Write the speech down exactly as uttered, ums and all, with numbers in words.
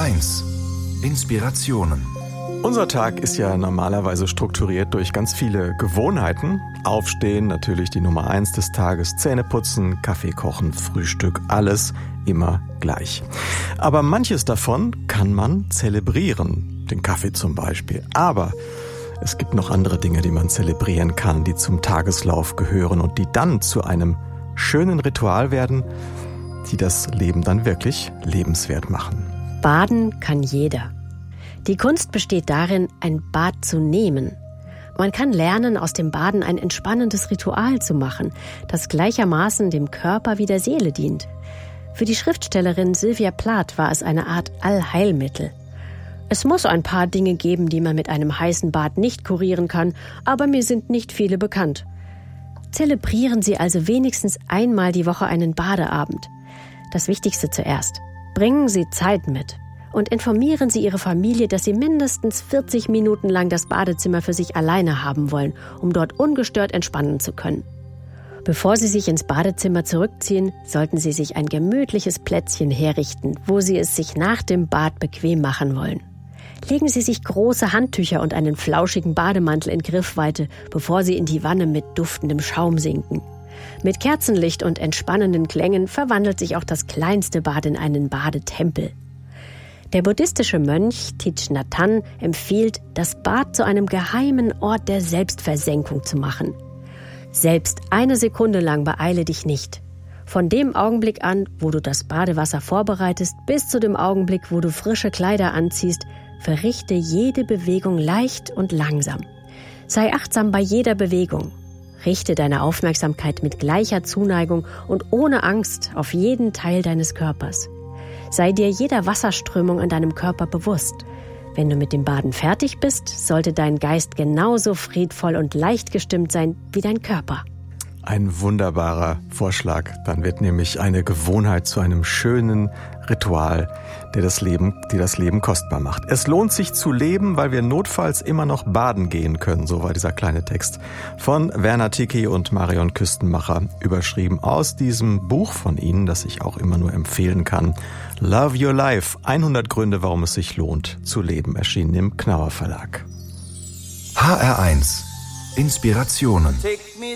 eins. Inspirationen. Unser Tag ist ja normalerweise strukturiert durch ganz viele Gewohnheiten. Aufstehen, natürlich die Nummer eins des Tages, Zähneputzen, Kaffee kochen, Frühstück, alles immer gleich. Aber manches davon kann man zelebrieren, den Kaffee zum Beispiel. Aber es gibt noch andere Dinge, die man zelebrieren kann, die zum Tageslauf gehören und die dann zu einem schönen Ritual werden, die das Leben dann wirklich lebenswert machen. Baden kann jeder. Die Kunst besteht darin, ein Bad zu nehmen. Man kann lernen, aus dem Baden ein entspannendes Ritual zu machen, das gleichermaßen dem Körper wie der Seele dient. Für die Schriftstellerin Sylvia Plath war es eine Art Allheilmittel. Es muss ein paar Dinge geben, die man mit einem heißen Bad nicht kurieren kann, aber mir sind nicht viele bekannt. Zelebrieren Sie also wenigstens einmal die Woche einen Badeabend. Das Wichtigste zuerst. Bringen Sie Zeit mit. Und informieren Sie Ihre Familie, dass Sie mindestens vierzig Minuten lang das Badezimmer für sich alleine haben wollen, um dort ungestört entspannen zu können. Bevor Sie sich ins Badezimmer zurückziehen, sollten Sie sich ein gemütliches Plätzchen herrichten, wo Sie es sich nach dem Bad bequem machen wollen. Legen Sie sich große Handtücher und einen flauschigen Bademantel in Griffweite, bevor Sie in die Wanne mit duftendem Schaum sinken. Mit Kerzenlicht und entspannenden Klängen verwandelt sich auch das kleinste Bad in einen Badetempel. Der buddhistische Mönch Thich Nhat Hanh empfiehlt, das Bad zu einem geheimen Ort der Selbstversenkung zu machen. Selbst eine Sekunde lang beeile dich nicht. Von dem Augenblick an, wo du das Badewasser vorbereitest, bis zu dem Augenblick, wo du frische Kleider anziehst, verrichte jede Bewegung leicht und langsam. Sei achtsam bei jeder Bewegung. Richte deine Aufmerksamkeit mit gleicher Zuneigung und ohne Angst auf jeden Teil deines Körpers. Sei dir jeder Wasserströmung in deinem Körper bewusst. Wenn du mit dem Baden fertig bist, sollte dein Geist genauso friedvoll und leicht gestimmt sein wie dein Körper. Ein wunderbarer Vorschlag. Dann wird nämlich eine Gewohnheit zu einem schönen Ritual, der das Leben, die das Leben kostbar macht. Es lohnt sich zu leben, weil wir notfalls immer noch baden gehen können. So war dieser kleine Text von Werner Ticki und Marion Küstenmacher, überschrieben aus diesem Buch von ihnen, das ich auch immer nur empfehlen kann. Love Your Life. hundert Gründe, warum es sich lohnt zu leben, erschienen im Knauer Verlag. H R eins. Inspirationen.